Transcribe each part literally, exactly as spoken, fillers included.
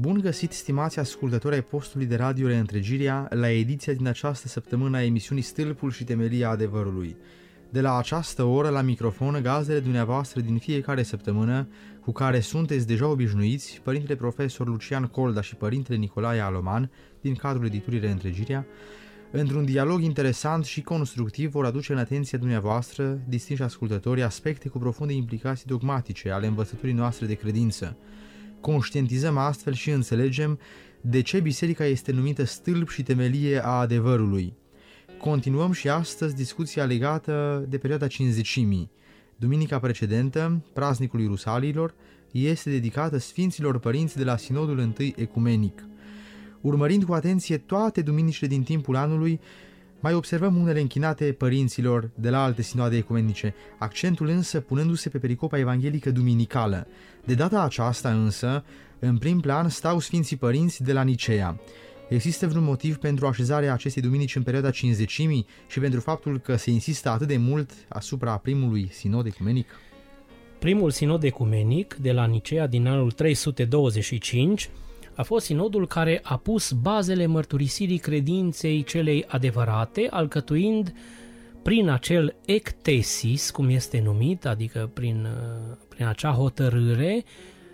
Bun găsit, stimați ascultători ai postului de radio Reîntregirea, la ediția din această săptămână a emisiunii Stâlpul și Temelia Adevărului. De la această oră, la microfon, gazdele dumneavoastră din fiecare săptămână, cu care sunteți deja obișnuiți, părintele profesor Lucian Colda și părintele Nicolae Aloman, din cadrul editurii Reîntregirea, într-un dialog interesant și constructiv vor aduce în atenția dumneavoastră, distinși ascultători, aspecte cu profunde implicații dogmatice ale învățăturii noastre de credință. Conștientizăm astfel și înțelegem de ce biserica este numită stâlp și temelie a adevărului. Continuăm și astăzi discuția legată de perioada Cincizecimii. Duminica precedentă, praznicul Ierusalimilor, este dedicată Sfinților Părinți de la Sinodul întâi Ecumenic. Urmărind cu atenție toate duminicile din timpul anului, mai observăm unele închinate părinților de la alte sinoade ecumenice, accentul însă punându-se pe pericopa evanghelică duminicală. De data aceasta însă, în prim plan stau Sfinții Părinți de la Nicea. Există vreun motiv pentru așezarea acestei duminici în perioada Cincizecimii și pentru faptul că se insistă atât de mult asupra primului sinod ecumenic? Primul sinod ecumenic de la Nicea din anul trei sute douăzeci și cinci a fost sinodul care a pus bazele mărturisirii credinței celei adevărate, alcătuind prin acel ectesis, cum este numit, adică prin, prin acea hotărâre,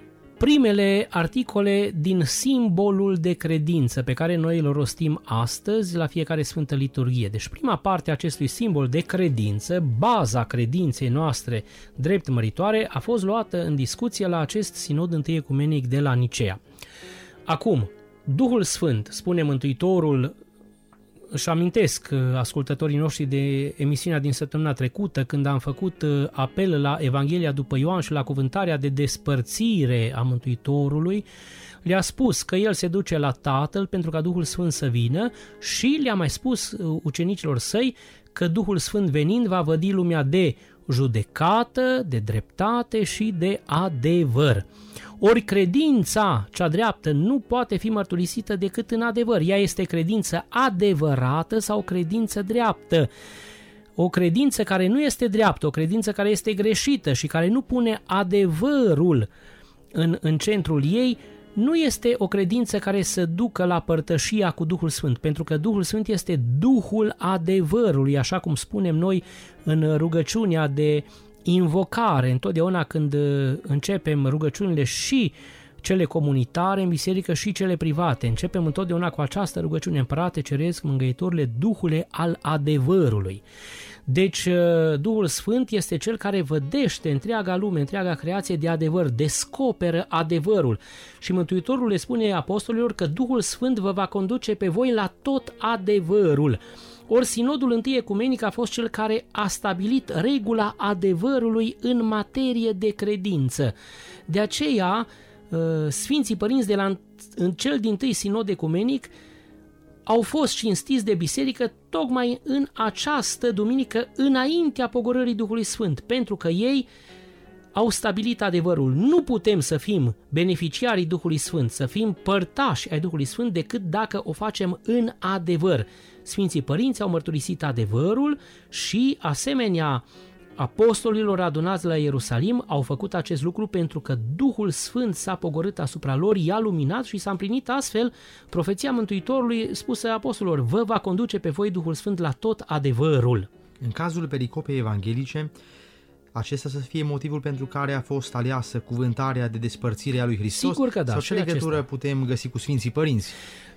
primele articole din simbolul de credință pe care noi îl rostim astăzi la fiecare Sfântă Liturghie. Deci prima parte a acestui simbol de credință, baza credinței noastre drept măritoare, a fost luată în discuție la acest sinod întâi ecumenic de la Nicea. Acum, Duhul Sfânt, spune Mântuitorul, își amintesc ascultătorii noștri de emisiunea din săptămâna trecută, când am făcut apel la Evanghelia după Ioan și la cuvântarea de despărțire a Mântuitorului, le-a spus că El se duce la Tatăl pentru ca Duhul Sfânt să vină și le-a mai spus ucenicilor săi că Duhul Sfânt venind va vădi lumea de judecată, de dreptate și de adevăr. Ori credința cea dreaptă nu poate fi mărturisită decât în adevăr. Ea este credință adevărată sau credință dreaptă. O credință care nu este dreaptă, o credință care este greșită și care nu pune adevărul în, în centrul ei, nu este o credință care să ducă la părtășia cu Duhul Sfânt, pentru că Duhul Sfânt este Duhul adevărului, așa cum spunem noi în rugăciunea de invocare, întotdeauna când începem rugăciunile și cele comunitare în biserică și cele private. Începem întotdeauna cu această rugăciune: Împărate Ceresc, Mângâietorule, Duhule al adevărului. Deci Duhul Sfânt este Cel care vădește întreaga lume, întreaga creație de adevăr, descoperă adevărul. Și Mântuitorul le spune apostolilor că Duhul Sfânt vă va conduce pe voi la tot adevărul. Ori sinodul întâi ecumenic a fost cel care a stabilit regula adevărului în materie de credință. De aceea, Sfinții Părinți de la în cel dintâi sinod ecumenic au fost cinstiți de biserică tocmai în această duminică, înaintea pogorârii Duhului Sfânt, pentru că ei au stabilit adevărul. Nu putem să fim beneficiarii Duhului Sfânt, să fim părtași ai Duhului Sfânt, decât dacă o facem în adevăr. Sfinții Părinți au mărturisit adevărul și, asemenea apostolilor adunați la Ierusalim, au făcut acest lucru pentru că Duhul Sfânt s-a pogorât asupra lor, i-a luminat și s-a împlinit astfel profeția Mântuitorului spusă apostolilor: vă va conduce pe voi Duhul Sfânt la tot adevărul. În cazul pericopei evanghelice, acesta să fie motivul pentru care a fost aleasă cuvântarea de despărțire a lui Hristos? Sigur că da. Sau ce legătură acesta putem găsi cu Sfinții Părinți?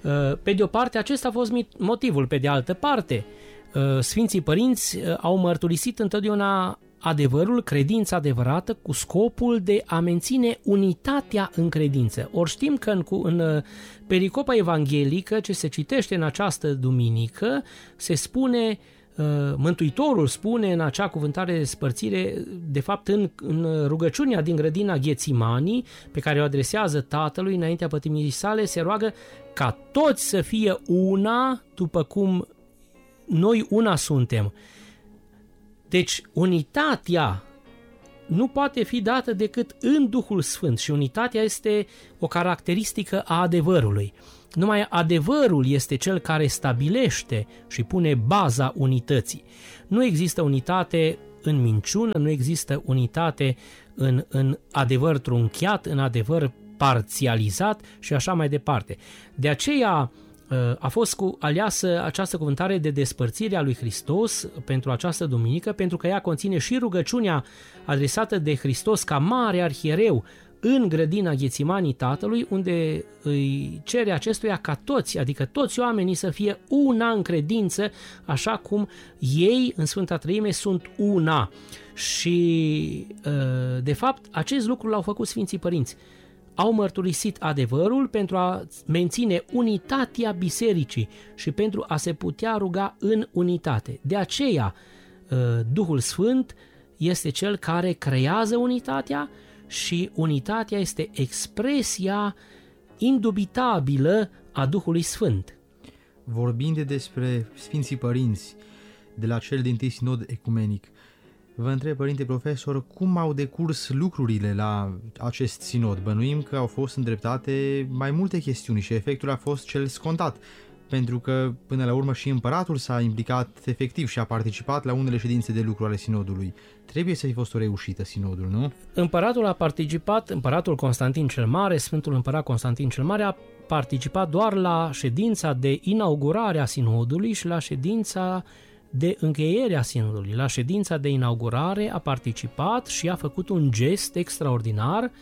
Pe de o parte, acesta a fost motivul. Pe de altă parte, Sfinții Părinți au mărturisit întotdeauna adevărul, credința adevărată, cu scopul de a menține unitatea în credință. Ori știm că în, în pericopa evanghelică ce se citește în această duminică, se spune, Mântuitorul spune în acea cuvântare de spărțire, de fapt în, în rugăciunea din grădina Ghețimanii, pe care o adresează Tatălui înaintea pătimirii sale, se roagă ca toți să fie una, după cum noi una suntem. Deci unitatea nu poate fi dată decât în Duhul Sfânt și unitatea este o caracteristică a adevărului. Numai adevărul este cel care stabilește și pune baza unității. Nu există unitate în minciună, nu există unitate în, în adevăr trunchiat, în adevăr parțializat și așa mai departe. De aceea a fost cu aleasă această cuvântare de despărțire a lui Hristos pentru această duminică, pentru că ea conține și rugăciunea adresată de Hristos ca mare arhiereu în grădina Ghețimanii Tatălui, unde îi cere acestuia ca toți, adică toți oamenii să fie una în credință, așa cum ei în Sfânta Treime sunt una. Și de fapt acest lucru l-au făcut Sfinții Părinți. Au mărturisit adevărul pentru a menține unitatea bisericii și pentru a se putea ruga în unitate. De aceea, Duhul Sfânt este cel care creează unitatea și unitatea este expresia indubitabilă a Duhului Sfânt. Vorbind despre Sfinții Părinți de la cel din-tâi sinod ecumenic, vă întreb, părinte profesor, cum au decurs lucrurile la acest sinod? Bănuim că au fost îndreptate mai multe chestiuni și efectul a fost cel scontat, pentru că până la urmă și împăratul s-a implicat efectiv și a participat la unele ședințe de lucru ale sinodului. Trebuie să fi fost o reușită sinodul, nu? Împăratul a participat, împăratul Constantin cel Mare, Sfântul Împărat Constantin cel Mare a participat doar la ședința de inaugurare a sinodului și la ședința de încheiere a sinodului. La ședința de inaugurare a participat și a făcut un gest extraordinar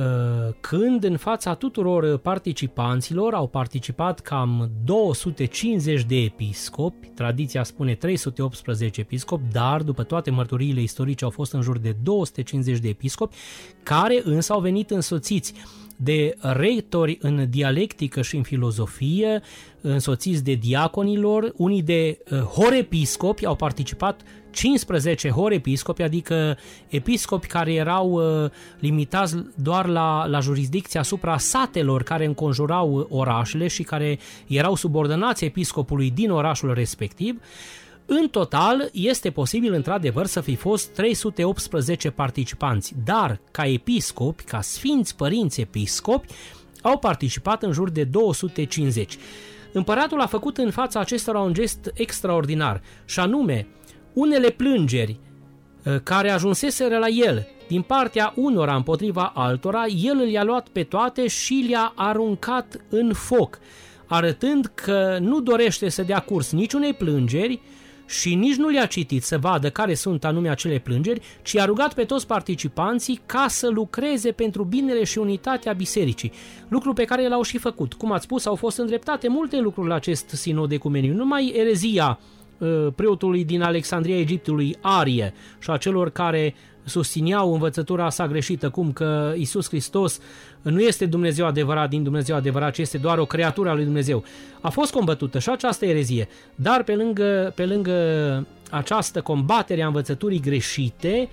când în fața tuturor participanților au participat cam două sute cincizeci de episcopi, tradiția spune trei sute optsprezece episcopi, dar după toate mărturiile istorice au fost în jur de două sute cincizeci de episcopi, care însă au venit însoțiți de rectori în dialectică și în filozofie, însoțiți de diaconilor, unii de horepiscopi, au participat cincisprezece horepiscopi, adică episcopi care erau limitați doar la, la jurisdicția asupra satelor care înconjurau orașele și care erau subordonați episcopului din orașul respectiv. În total, este posibil într-adevăr să fi fost trei sute optsprezece participanți, dar ca episcopi, ca sfinți părinți episcopi, au participat în jur de două sute cincizeci. Împăratul a făcut în fața acestora un gest extraordinar, și anume, unele plângeri care ajunseseră la el din partea unora împotriva altora, el le-a luat pe toate și le-a aruncat în foc, arătând că nu dorește să dea curs niciunei plângeri și nici nu le-a citit să vadă care sunt anume acele plângeri, ci a rugat pe toți participanții ca să lucreze pentru binele și unitatea bisericii, lucru pe care l-au și făcut. Cum ați spus, au fost îndreptate multe lucruri la acest sinod ecumenic, numai erezia preotului din Alexandria Egiptului, Arie, și a celor care susțineau învățătura sa greșită, cum că Iisus Hristos nu este Dumnezeu adevărat din Dumnezeu adevărat, ci este doar o creatură a lui Dumnezeu. A fost combătută și această erezie, dar pe lângă, pe lângă această combatere a învățăturii greșite,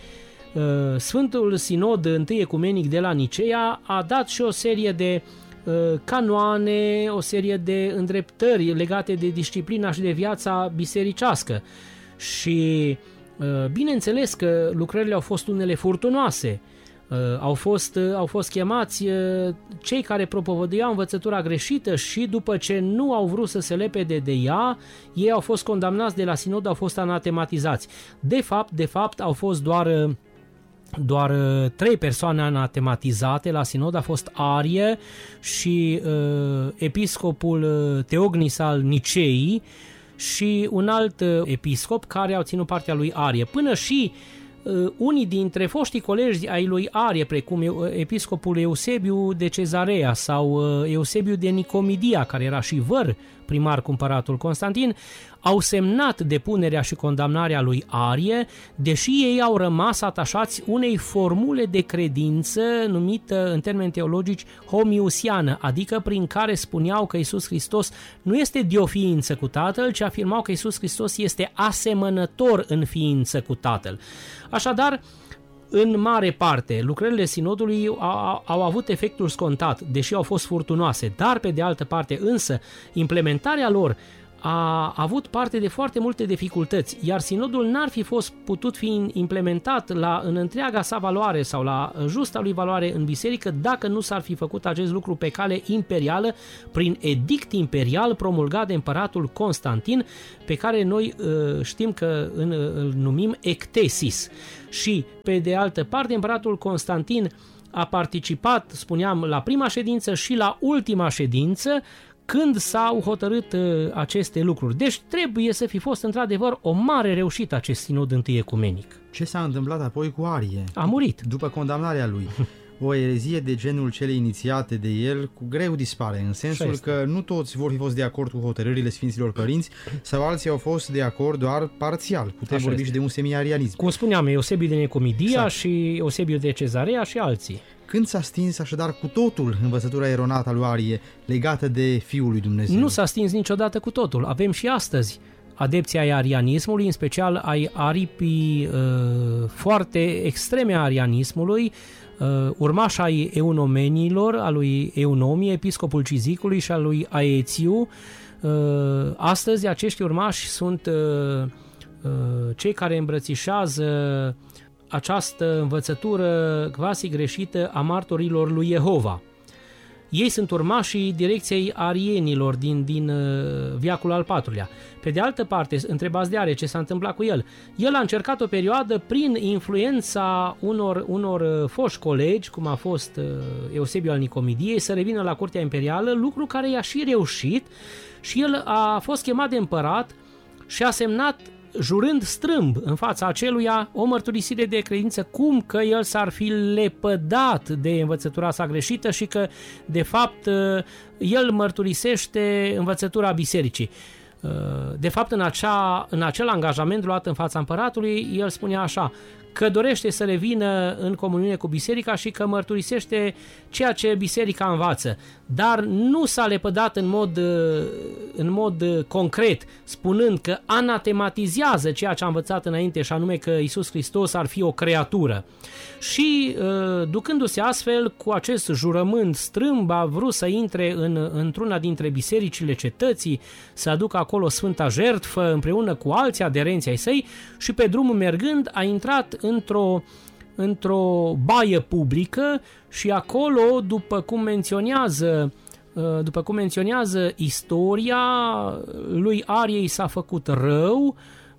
Sfântul Sinod întâi ecumenic de la Nicea a dat și o serie de canoane, o serie de îndreptări legate de disciplina și de viața bisericească. Și bineînțeles că lucrările au fost unele furtunoase. Au fost, au fost chemați cei care propovăduiau învățătura greșită și după ce nu au vrut să se lepede de ea, ei au fost condamnați de la sinod, au fost anatematizați. De fapt, de fapt au fost doar doar trei persoane anatematizate la sinod, a fost Arie și uh, episcopul Teognis al Niceii și un alt episcop care au ținut partea lui Arie. Până și uh, unii dintre foștii colegi ai lui Arie, precum episcopul Eusebiu de Cezarea sau uh, Eusebiu de Nicomedia, care era și văr primar cu împăratul Constantin, au semnat depunerea și condamnarea lui Arie, deși ei au rămas atașați unei formule de credință numită în termeni teologici homiusiană, adică prin care spuneau că Iisus Hristos nu este de o ființă cu Tatăl, ci afirmau că Iisus Hristos este asemănător în ființă cu Tatăl. Așadar, în mare parte, lucrările sinodului au, au avut efectul scontat, deși au fost furtunoase, dar pe de altă parte însă implementarea lor a avut parte de foarte multe dificultăți, iar sinodul n-ar fi fost putut fi implementat la, în întreaga sa valoare sau la justa lui valoare în biserică dacă nu s-ar fi făcut acest lucru pe cale imperială, prin edict imperial promulgat de împăratul Constantin, pe care noi uh, știm că îl numim ectesis. Și, pe de altă parte, împăratul Constantin a participat, spuneam, la prima ședință și la ultima ședință, când s-au hotărât uh, aceste lucruri. Deci trebuie să fi fost într-adevăr o mare reușită acest sinod întâi ecumenic. Ce s-a întâmplat apoi cu Arie? A murit. După condamnarea lui. O erezie de genul cele inițiate de el cu greu dispare, în sensul că nu toți vor fi fost de acord cu hotărârile Sfinților Părinți sau alții au fost de acord doar parțial. Putem Așa vorbi este. și de un semiarianism. Cum spuneam, Eusebiu de Nicomedia Exact. și Eusebiu de Cezarea și alții. Când s-a stins așadar cu totul învățătura eronată a lui Arie legată de Fiul lui Dumnezeu? Nu s-a stins niciodată cu totul. Avem și astăzi adepții ai arianismului, în special ai aripii uh, foarte extreme a arianismului, uh, urmași ai eunomenilor, a lui Eunomie, episcopul Cizicului și a lui Aețiu. Uh, astăzi acești urmași sunt uh, uh, cei care îmbrățișează această învățătură quasi greșită a martorilor lui Jehova. Ei sunt urmașii direcției arienilor din, din uh, veacul al patrulea. Pe de altă parte, întrebați de Arie ce s-a întâmplat cu el. El a încercat o perioadă prin influența unor, unor uh, foști colegi, cum a fost uh, Eusebiu al Nicomidiei, să revină la curtea imperială, lucru care i-a și reușit și el a fost chemat de împărat și a semnat jurând strâmb în fața aceluia o mărturisire de credință, cum că el s-ar fi lepădat de învățătura sa greșită și că, de fapt, el mărturisește învățătura bisericii. De fapt, în, acea, în acel angajament luat în fața împăratului, el spunea așa, că dorește să revină în comuniune cu biserica și că mărturisește ceea ce biserica învață, dar nu s-a lepădat în mod, în mod concret, spunând că anatematizează ceea ce a învățat înainte, și anume că Iisus Hristos ar fi o creatură. Și ducându-se astfel cu acest jurământ strâmb, a vrut să intre în, într-una dintre bisericile cetății, să aducă acolo Sfânta Jertfă împreună cu alții aderenți ai săi și pe drumul mergând a intrat într-o, într-o baie publică și acolo, după cum menționează după cum menționează istoria, lui Arie i s-a făcut rău,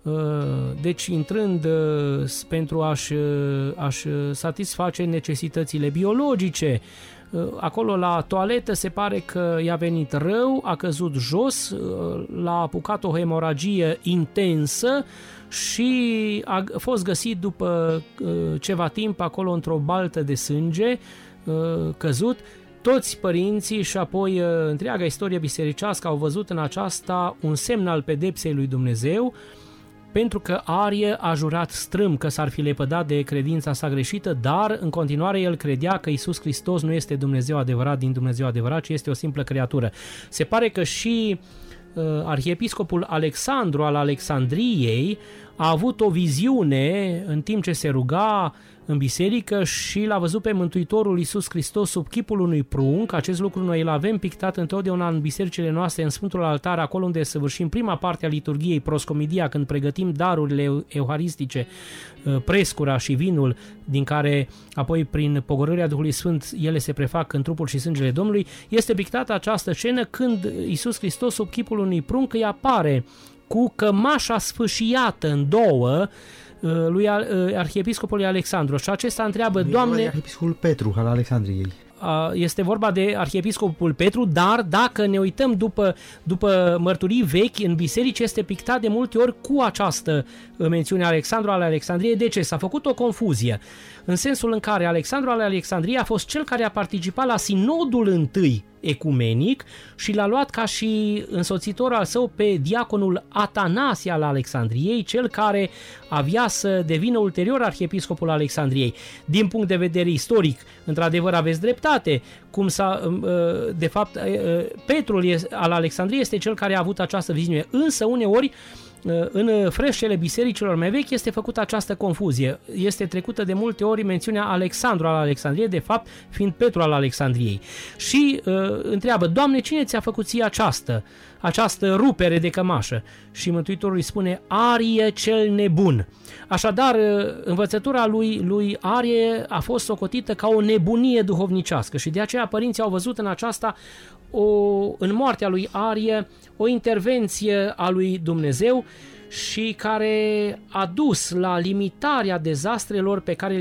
deci intrând pentru a-și, a-și satisface necesitățile biologice. Acolo la toaletă se pare că i-a venit rău, a căzut jos, l-a apucat o hemoragie intensă și a fost găsit după ceva timp acolo într-o baltă de sânge, căzut. Toți părinții și apoi întreaga istorie bisericească au văzut în aceasta un semn al pedepsei lui Dumnezeu, pentru că Arie a jurat strâmb că s-ar fi lepădat de credința sa greșită, dar în continuare el credea că Iisus Hristos nu este Dumnezeu adevărat din Dumnezeu adevărat, ci este o simplă creatură. Se pare că și uh, arhiepiscopul Alexandru al Alexandriei a avut o viziune în timp ce se ruga în biserică și l-a văzut pe Mântuitorul Iisus Hristos sub chipul unui prunc. Acest lucru noi îl avem pictat întotdeauna în bisericile noastre, în Sfântul Altar, acolo unde săvârșim prima parte a liturghiei, proscomidia, când pregătim darurile euharistice, prescura și vinul, din care apoi prin pogorârea Duhului Sfânt ele se prefac în trupul și sângele Domnului. Este pictată această scenă când Iisus Hristos sub chipul unui prunc îi apare cu cămașa sfâșiată în două lui arhiepiscopului Alexandru și acesta întreabă, Doamne... Arhiepiscopul Petru al Alexandriei. Este vorba de arhiepiscopul Petru, dar dacă ne uităm după, după mărturii vechi, în biserici este pictat de multe ori cu această mențiune Alexandru al Alexandriei. De ce? S-a făcut o confuzie, în sensul în care Alexandru al Alexandriei a fost cel care a participat la sinodul întâi ecumenic și l-a luat ca și însoțitor al său pe diaconul Atanasie al Alexandriei, cel care avea să devină ulterior arhiepiscopul Alexandriei. Din punct de vedere istoric, într-adevăr aveți dreptate, cum s-a, de fapt Petrul al Alexandriei este cel care a avut această viziune, însă uneori în freșele bisericilor mai vechi este făcută această confuzie. Este trecută de multe ori mențiunea Alexandru al Alexandriei, de fapt fiind Petru al Alexandriei. Și uh, întreabă, Doamne, cine ți-a făcut ție această, această rupere de cămașă? Și Mântuitorul îi spune, Arie cel nebun. Așadar, învățătura lui, lui Arie a fost socotită ca o nebunie duhovnicească și de aceea părinții au văzut în aceasta o, în moartea lui Arie o intervenție a lui Dumnezeu și care a dus la limitarea dezastrelor pe care